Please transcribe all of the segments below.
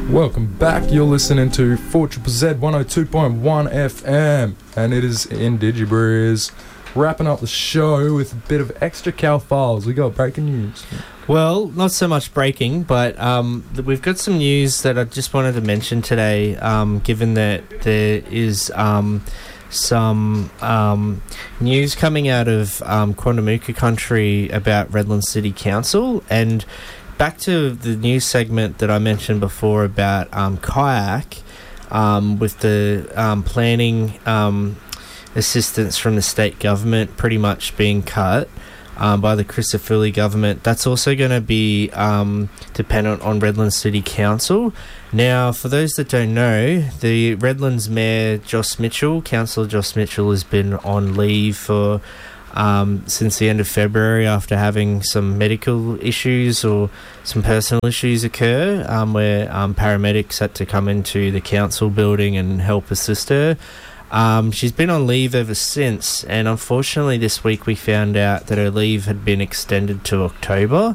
Welcome back. You're listening to 4ZZZ 102.1 FM, and it is in DigiBreeze. Wrapping up the show with a bit of extra Cal Files. We got breaking news. Well, not so much breaking, but we've got some news that I just wanted to mention today, given that there is some news coming out of Quandamooka country about Redlands City Council. And back to the news segment that I mentioned before about kayak, with the planning assistance from the state government pretty much being cut by the Christophilly government. That's also going to be dependent on Redlands City Council. Now, for those that don't know, the Redlands Mayor, Councillor Joss Mitchell, has been on leave for since the end of February after having some medical issues or some personal issues occur, where paramedics had to come into the council building and help assist her. She's been on leave ever since, and unfortunately this week we found out that her leave had been extended to October.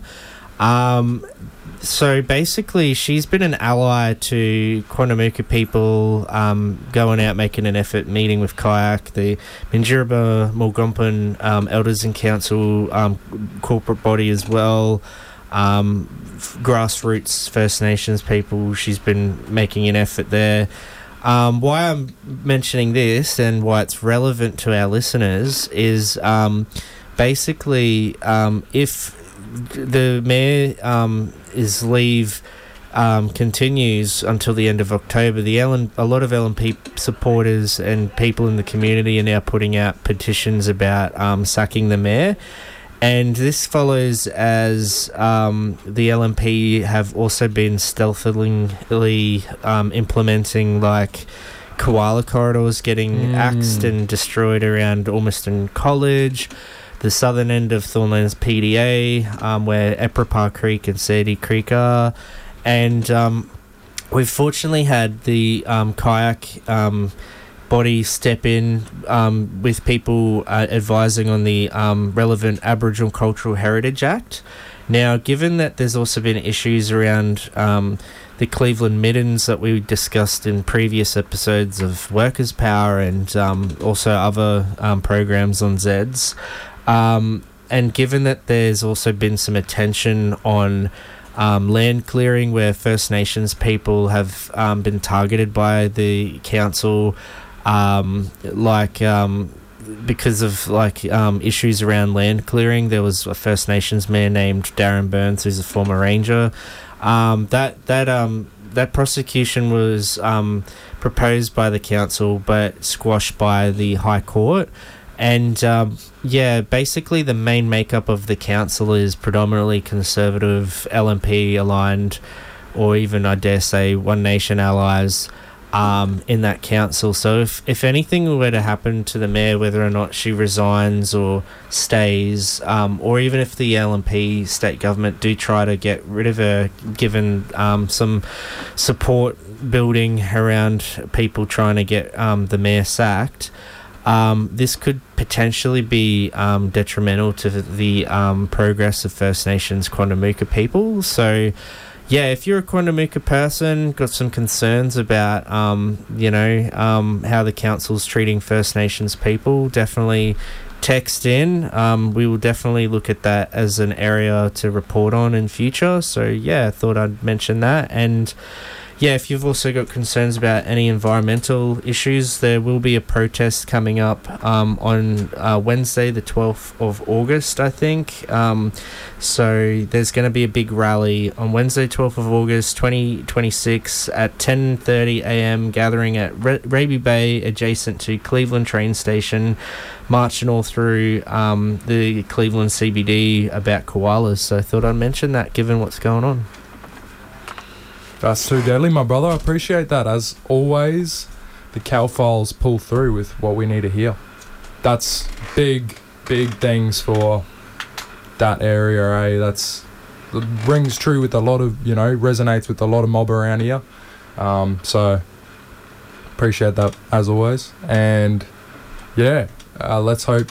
So basically she's been an ally to Quandamooka people, going out, making an effort, meeting with kayak, the Minjerribah Mulgumpen Elders and Council corporate body as well, grassroots First Nations people. She's been making an effort there. Why I'm mentioning this and why it's relevant to our listeners is basically if the mayor his leave continues until the end of October, a lot of LNP supporters and people in the community are now putting out petitions about sacking the mayor. And this follows as the LNP have also been stealthily implementing like koala corridors getting axed and destroyed around Ormiston College, the southern end of Thornlands PDA, where Ephrapa Creek and Sandy Creek are. And we've fortunately had the kayak body step in with people advising on the relevant Aboriginal Cultural Heritage Act. Now, given that there's also been issues around the Cleveland Middens that we discussed in previous episodes of Workers' Power and also other programs on Zeds, and given that there's also been some attention on land clearing where First Nations people have been targeted by the council, because of issues around land clearing. There was a First Nations man named Darren Burns, who's a former ranger. That prosecution was proposed by the council but squashed by the High Court. And basically the main makeup of the council is predominantly conservative, LNP aligned, or even I dare say One Nation allies in that council. So if anything were to happen to the mayor, whether or not she resigns or stays, or even if the LNP state government do try to get rid of her, given some support building around people trying to get the mayor sacked, this could potentially be detrimental to the progress of First Nations Quandamooka people. So yeah, if you're a Quandamooka person, got some concerns about, how the council's treating First Nations people, definitely text in. We will definitely look at that as an area to report on in future. So, yeah, I thought I'd mention that. And, yeah, if you've also got concerns about any environmental issues, there will be a protest coming up on Wednesday, the 12th of August, I think. So there's going to be a big rally on Wednesday, 12th of August, 2026 at 10:30 a.m, gathering at Raby Bay, adjacent to Cleveland train station, marching all through the Cleveland CBD about koalas. So I thought I'd mention that, given what's going on. That's too deadly, my brother. I appreciate that. As always, the Cal Files pull through with what we need to hear. That's big things for that area, eh? It rings true with a lot of, resonates with a lot of mob around here. So, appreciate that as always. And, yeah, let's hope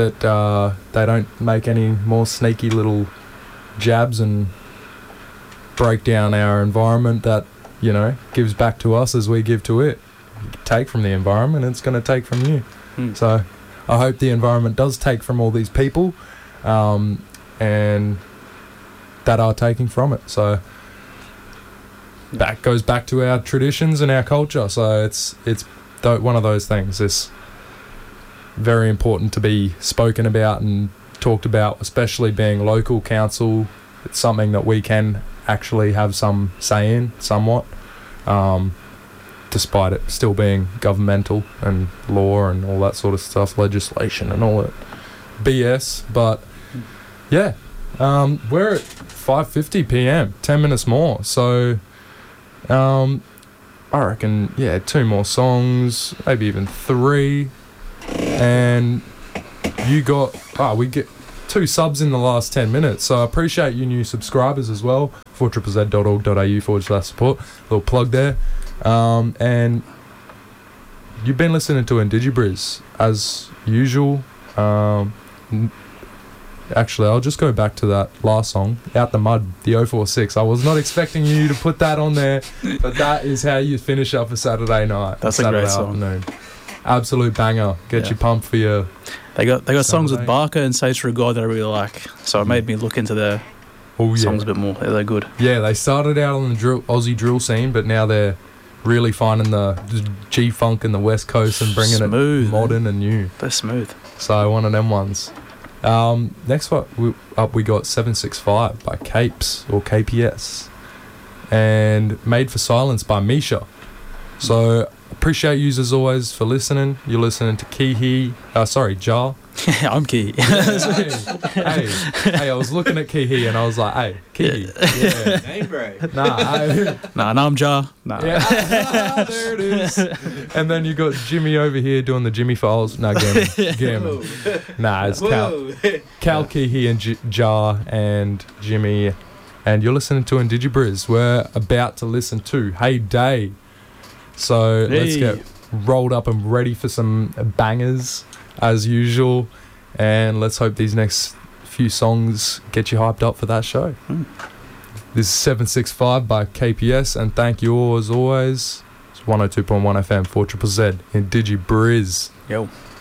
that they don't make any more sneaky little jabs and break down our environment that, gives back to us as we give to it. You take from the environment, it's going to take from you. So I hope the environment does take from all these people, and that are taking from it. So that goes back to our traditions and our culture. So it's one of those things. It's very important to be spoken about and talked about, especially being local council. It's something that we can actually have some say in, somewhat, despite it still being governmental and law and all that sort of stuff, legislation and all that BS. But yeah, we're at 5:50 p.m, 10 minutes more. So I reckon, 2 more songs, maybe even 3. And we get 2 subs in the last 10 minutes. So I appreciate you new subscribers as well. 4ZZZ.org.au/support. Little plug there. And you've been listening to IndigiBriz as usual. Actually, I'll just go back to that last song, Out the Mud, the 046. I was not expecting you to put that on there, but that is how you finish up a Saturday night. That's a great song. Afternoon. Absolute banger. Get you pumped for your... They got songs with Barker and Saves for a God that I really like, so it made me look into their songs a bit more. They're good. Yeah, they started out on the Aussie drill scene, but now they're really finding the G-funk in the West Coast and bringing it modern and new. They're smooth. So one of them ones. Next up we got 765 by Capes or KPS, and Made for Silence by Misha. So appreciate you as always for listening. You're listening to Jar. I'm Kihi. Hey, I was looking at Kihi and I was like, hey, Kihi. Yeah. Name break. Nah, I'm Jar. Nah. Yeah. There it is. And then you got Jimmy over here doing the Jimmy Files. No, Gammon. Nah, it's Cal Kihi and Jar and Jimmy. And you're listening to IndigiBriz. We're about to listen to Hey Day. So let's get rolled up and ready for some bangers as usual, and let's hope these next few songs get you hyped up for that show. This is 765 by KPS, and thank you all as always. It's 102.1 FM, 4ZZZ, IndigiBriz. Yo.